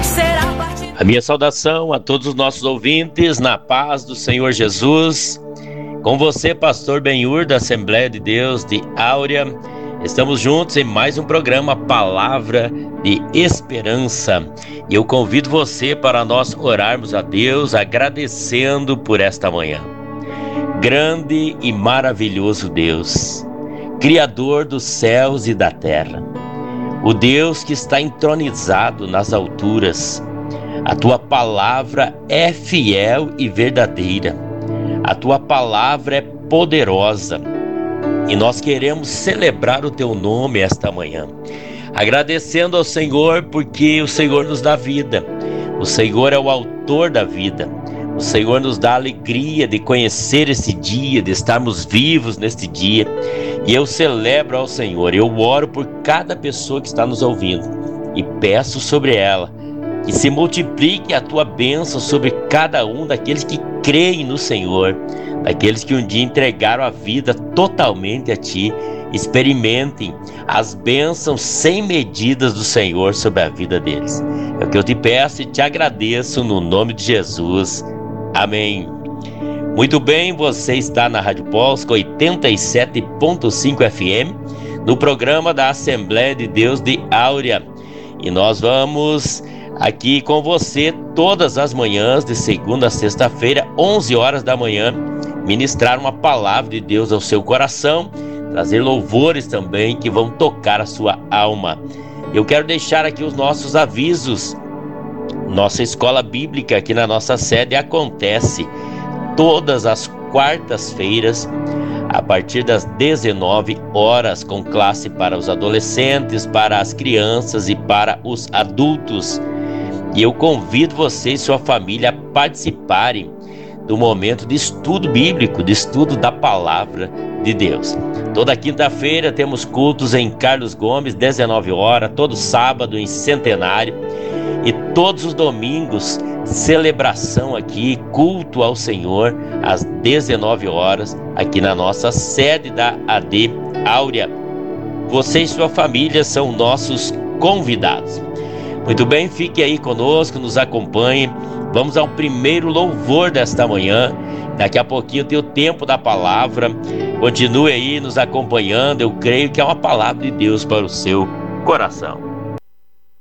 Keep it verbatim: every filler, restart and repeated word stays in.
A minha saudação a todos os nossos ouvintes, na paz do Senhor Jesus. Com você, pastor Benhur, da Assembleia de Deus de Áurea. Estamos juntos em mais um programa Palavra de Esperança. E eu convido você para nós orarmos a Deus, agradecendo por esta manhã. Grande e maravilhoso Deus, Criador dos céus e da terra, o Deus que está entronizado nas alturas. A tua palavra é fiel e verdadeira. A tua palavra é poderosa. E nós queremos celebrar o teu nome esta manhã, agradecendo ao Senhor porque o Senhor nos dá vida. O Senhor é o autor da vida. O Senhor nos dá a alegria de conhecer esse dia, de estarmos vivos neste dia. E eu celebro ao Senhor. Eu oro por cada pessoa que está nos ouvindo e peço sobre ela que se multiplique a tua bênção sobre cada um daqueles que creem no Senhor, daqueles que um dia entregaram a vida totalmente a Ti. Experimentem as bênçãos sem medidas do Senhor sobre a vida deles. É o que eu te peço e te agradeço no nome de Jesus. Amém. Muito bem, você está na Rádio Polska oitenta e sete ponto cinco F M, no programa da Assembleia de Deus de Áurea. E nós vamos aqui com você todas as manhãs, de segunda a sexta-feira, onze horas da manhã, ministrar uma palavra de Deus ao seu coração, trazer louvores também que vão tocar a sua alma. Eu quero deixar aqui os nossos avisos. Nossa escola bíblica aqui na nossa sede acontece todas as quartas-feiras, a partir das dezenove horas, com classe para os adolescentes, para as crianças e para os adultos. E eu convido você e sua família a participarem do momento de estudo bíblico, de estudo da palavra de Deus. Toda quinta-feira temos cultos em Carlos Gomes, dezenove horas, todo sábado em Centenário, e todos os domingos, celebração aqui, culto ao Senhor, às dezenove horas, aqui na nossa sede da A D Áurea. Você e sua família são nossos convidados. Muito bem, fique aí conosco, nos acompanhe. Vamos ao primeiro louvor desta manhã. Daqui a pouquinho tem o tempo da palavra. Continue aí nos acompanhando. Eu creio que é uma palavra de Deus para o seu coração.